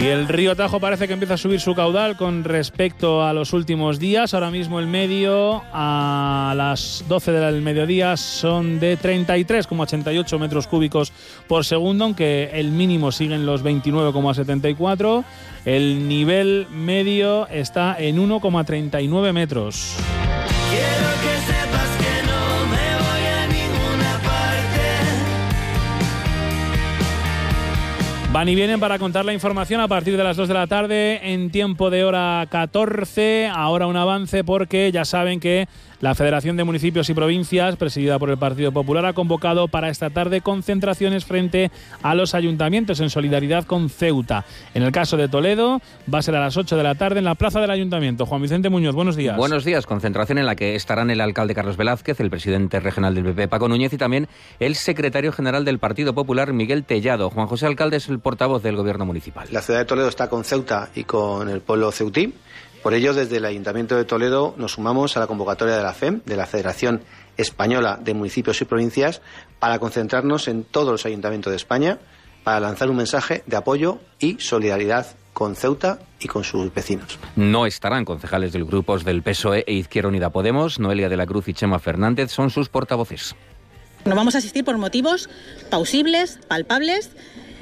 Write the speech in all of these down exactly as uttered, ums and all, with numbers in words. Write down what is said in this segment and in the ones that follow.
Y el río Tajo parece que empieza a subir su caudal con respecto a los últimos días. Ahora mismo el medio a las doce del mediodía son de treinta y tres coma ochenta y ocho metros cúbicos por segundo, aunque el mínimo sigue en los veintinueve coma setenta y cuatro. El nivel medio está en uno coma treinta y nueve metros. Quiero que sepas que no me voy a ninguna parte. Van y vienen para contar la información a partir de las dos de la tarde en tiempo de hora catorce. Ahora un avance porque ya saben que la Federación de Municipios y Provincias, presidida por el Partido Popular, ha convocado para esta tarde concentraciones frente a los ayuntamientos en solidaridad con Ceuta. En el caso de Toledo va a ser a las ocho de la tarde en la plaza del Ayuntamiento. Juan Vicente Muñoz, buenos días. Buenos días. Concentración en la que estarán el alcalde Carlos Velázquez, el presidente regional del P P Paco Núñez y también el secretario general del Partido Popular Miguel Tellado. Juan José Alcalde es el portavoz del Gobierno municipal. La ciudad de Toledo está con Ceuta y con el pueblo ceutí. Por ello, desde el Ayuntamiento de Toledo nos sumamos a la convocatoria de la F E M, de la Federación Española de Municipios y Provincias, para concentrarnos en todos los ayuntamientos de España para lanzar un mensaje de apoyo y solidaridad con Ceuta y con sus vecinos. No estarán concejales de los grupos del P S O E e Izquierda Unida Podemos. Noelia de la Cruz y Chema Fernández son sus portavoces. No vamos a asistir por motivos plausibles, palpables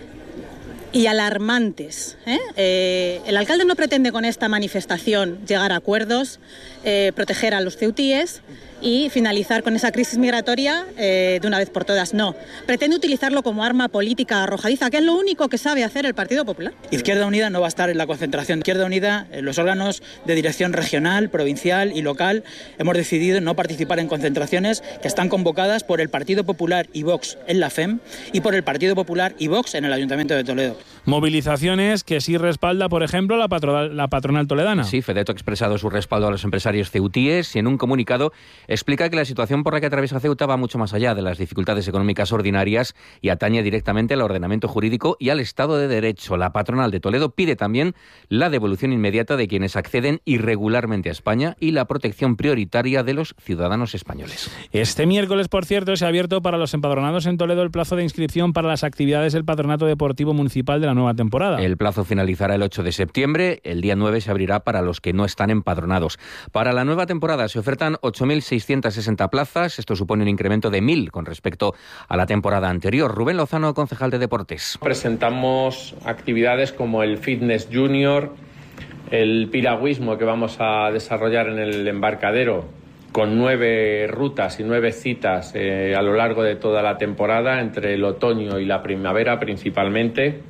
y alarmantes. ¿eh? Eh, el alcalde no pretende con esta manifestación llegar a acuerdos, eh, proteger a los ceutíes y finalizar con esa crisis migratoria eh, de una vez por todas. No, pretende utilizarlo como arma política arrojadiza, que es lo único que sabe hacer el Partido Popular. Izquierda Unida no va a estar en la concentración. Izquierda Unida, en los órganos de dirección regional, provincial y local, hemos decidido no participar en concentraciones que están convocadas por el Partido Popular y Vox en la F E M y por el Partido Popular y Vox en el Ayuntamiento de Toledo. Movilizaciones que sí respalda, por ejemplo, la patronal, la patronal toledana. Sí, Fedeto ha expresado su respaldo a los empresarios ceutíes y en un comunicado explica que la situación por la que atraviesa Ceuta va mucho más allá de las dificultades económicas ordinarias y atañe directamente al ordenamiento jurídico y al Estado de Derecho. La patronal de Toledo pide también la devolución inmediata de quienes acceden irregularmente a España y la protección prioritaria de los ciudadanos españoles. Este miércoles, por cierto, se ha abierto para los empadronados en Toledo el plazo de inscripción para las actividades del Patronato Deportivo Municipal de la nueva temporada. El plazo finalizará el ocho de septiembre. El día nueve se abrirá para los que no están empadronados. Para la nueva temporada se ofertan ocho mil seiscientas sesenta plazas. Esto supone un incremento de mil con respecto a la temporada anterior. Rubén Lozano, concejal de Deportes. Presentamos actividades como el Fitness Junior, el piragüismo que vamos a desarrollar en el embarcadero, con nueve rutas y nueve citas eh, a lo largo de toda la temporada, entre el otoño y la primavera principalmente.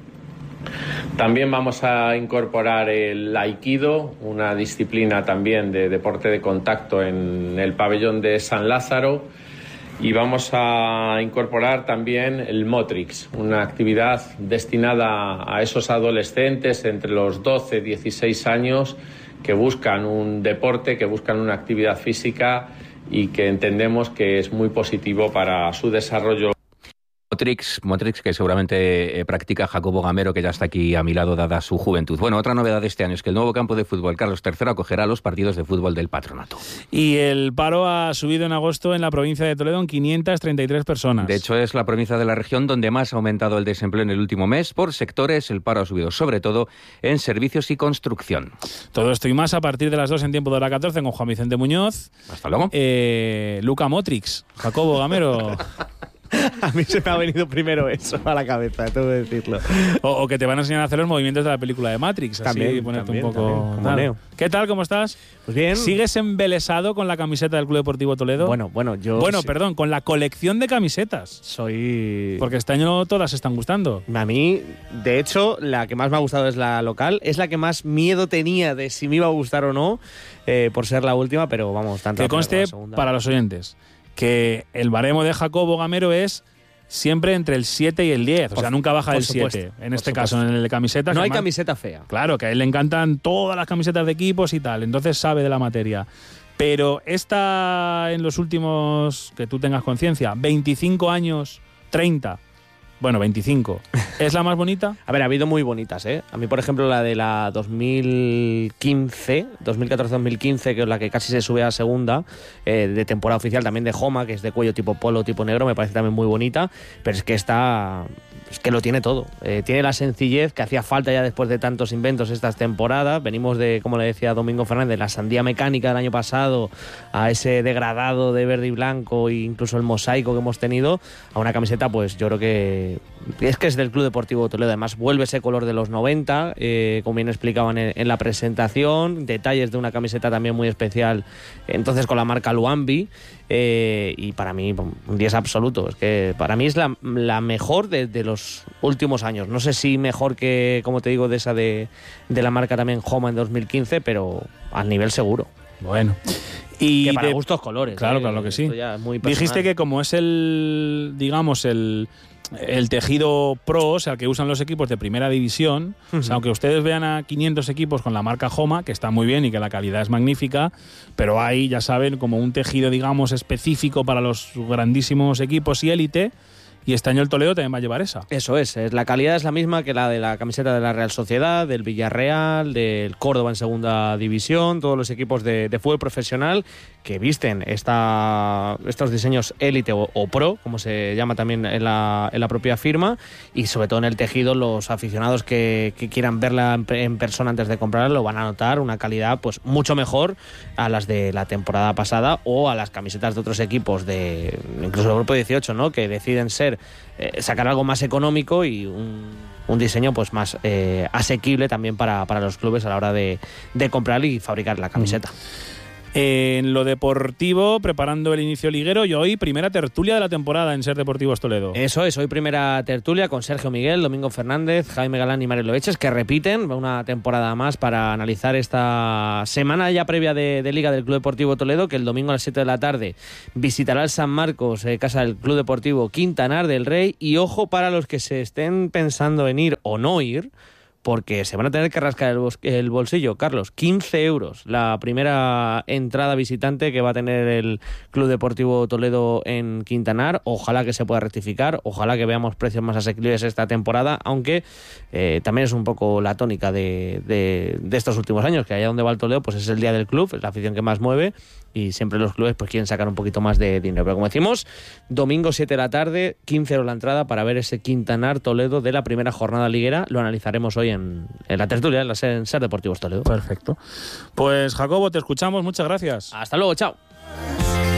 También vamos a incorporar el Aikido, una disciplina también de deporte de contacto en el pabellón de San Lázaro, y vamos a incorporar también el Motrix, una actividad destinada a esos adolescentes entre los doce y dieciséis años que buscan un deporte, que buscan una actividad física y que entendemos que es muy positivo para su desarrollo. Motrix, Motrix, que seguramente eh, practica Jacobo Gamero, que ya está aquí a mi lado dada su juventud. Bueno, otra novedad de este año es que el nuevo campo de fútbol Carlos tercero acogerá los partidos de fútbol del Patronato. Y el paro ha subido en agosto en la provincia de Toledo en quinientas treinta y tres personas. De hecho, es la provincia de la región donde más ha aumentado el desempleo en el último mes. Por sectores, el paro ha subido sobre todo en servicios y construcción. Todo esto y más a partir de las dos en tiempo de hora catorce con Juan Vicente Muñoz. Hasta luego. Eh, Luca Motrix, Jacobo Gamero. A mí se me ha venido primero eso a la cabeza, tengo que decirlo. O, o que te van a enseñar a hacer los movimientos de la película de Matrix. También, así ponerte también, un poco. también, ¿Qué tal? ¿Cómo estás? Pues bien. ¿Sigues embelesado con la camiseta del Club Deportivo Toledo? Bueno, bueno, yo. Bueno, sí. perdón, con la colección de camisetas. Soy. Porque este año todas están gustando. A mí, de hecho, la que más me ha gustado es la local. Es la que más miedo tenía de si me iba a gustar o no, eh, por ser la última, pero vamos, tanto. Que conste para los oyentes que el baremo de Jacobo Gamero es siempre entre el siete y el diez, o por, sea, nunca baja del supuesto, siete. En este supuesto. caso, en el de camisetas. No hay además, camiseta fea. Claro, que a él le encantan todas las camisetas de equipos y tal, entonces sabe de la materia. Pero esta, en los últimos, que tú tengas conciencia, veinticinco años, treinta, bueno, veinticinco, ¿es la más bonita? A ver, ha habido muy bonitas, ¿eh? A mí, por ejemplo, la de la dos mil quince, dos mil catorce dos mil quince, que es la que casi se sube a segunda, eh, de temporada oficial, también de Joma, que es de cuello tipo polo, tipo negro, me parece también muy bonita, pero es que esta es que lo tiene todo. Eh, tiene la sencillez que hacía falta ya después de tantos inventos estas temporadas. Venimos de, como le decía Domingo Fernández, la sandía mecánica del año pasado a ese degradado de verde y blanco e incluso el mosaico que hemos tenido, a una camiseta, pues yo creo que es que es del Club Deportivo Toledo. Además vuelve ese color de los noventa, eh, como bien explicaban en, en la presentación, detalles de una camiseta también muy especial, entonces con la marca Luambi, eh, y para mí un diez absoluto. Es que para mí es la, la mejor de, de los últimos años. No sé si mejor que, como te digo, de esa de, de la marca también Homa en dos mil quince, pero al nivel seguro. Bueno. Y que para de, gustos colores. Claro, ¿eh? claro que sí. Esto ya es muy Dijiste que como es el, digamos, el, el tejido pro, o sea, que usan los equipos de primera división, uh-huh. o sea, aunque ustedes vean a quinientos equipos con la marca Homa, que está muy bien y que la calidad es magnífica, pero hay, ya saben, como un tejido, digamos, específico para los grandísimos equipos y élite. Y este año el Toledo también va a llevar esa. Eso es, es, la calidad es la misma que la de la camiseta de la Real Sociedad, del Villarreal, del Córdoba en segunda división, todos los equipos de, de fútbol profesional que visten esta, estos diseños élite o, o pro, como se llama también en la, en la propia firma, y sobre todo en el tejido los aficionados que, que quieran verla en, en persona antes de comprarla lo van a notar una calidad pues mucho mejor a las de la temporada pasada o a las camisetas de otros equipos, de incluso el grupo dieciocho, ¿no?, que deciden ser Eh, sacar algo más económico y un, un diseño pues más eh, asequible también para, para los clubes a la hora de, de comprar y fabricar la camiseta. Mm. En lo deportivo, preparando el inicio liguero, y hoy primera tertulia de la temporada en Ser Deportivos Toledo. Eso es, hoy primera tertulia con Sergio Miguel, Domingo Fernández, Jaime Galán y Mario Loeches, que repiten una temporada más para analizar esta semana ya previa de, de Liga del Club Deportivo Toledo, que el domingo a las siete de la tarde visitará el San Marcos, eh, casa del Club Deportivo Quintanar del Rey. Y ojo para los que se estén pensando en ir o no ir, porque se van a tener que rascar el, bos- el bolsillo, Carlos. quince euros la primera entrada visitante que va a tener el Club Deportivo Toledo en Quintanar. Ojalá que se pueda rectificar, ojalá que veamos precios más asequibles esta temporada, aunque eh, también es un poco la tónica de, de, de estos últimos años, que allá donde va el Toledo pues es el día del club, es la afición que más mueve, y siempre los clubes pues quieren sacar un poquito más de dinero. Pero como decimos, domingo siete de la tarde, quince euros la entrada para ver ese Quintanar Toledo de la primera jornada liguera. Lo analizaremos hoy en, en la tertulia, en, la, en Ser Deportivos Toledo. Perfecto. Pues Jacobo, te escuchamos, muchas gracias. Hasta luego, chao.